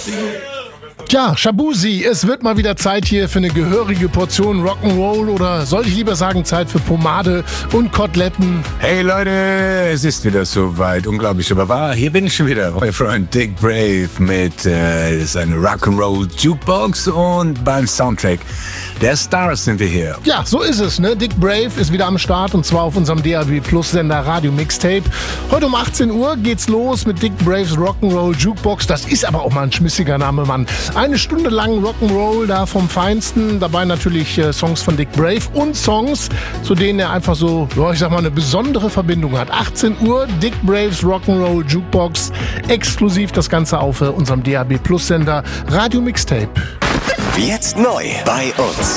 Tja, Shabuzi, es wird mal wieder Zeit hier für eine gehörige Portion Rock'n'Roll oder sollte ich lieber sagen, Zeit für Pomade und Koteletten. Hey Leute, es ist wieder soweit, unglaublich aber wahr. Hier bin ich schon wieder, euer Freund Dick Brave mit seiner Rock'n'Roll Jukebox und beim Soundtrack der Stars sind wir hier. Ja, so ist es, ne? Dick Brave ist wieder am Start und zwar auf unserem DAB Plus Sender Radio Mixtape. Heute um 18 Uhr geht's los mit Dick Braves Rock'n'Roll Jukebox. Das ist aber auch mal ein schmissiger Name, Mann. Eine Stunde lang Rock'n'Roll da vom Feinsten. Dabei natürlich Songs von Dick Brave und Songs, zu denen er einfach so, ja, ich sag mal, eine besondere Verbindung hat. 18 Uhr, Dick Braves Rock'n'Roll Jukebox. Exklusiv das Ganze auf unserem DAB Plus Sender Radio Mixtape. Jetzt neu bei uns.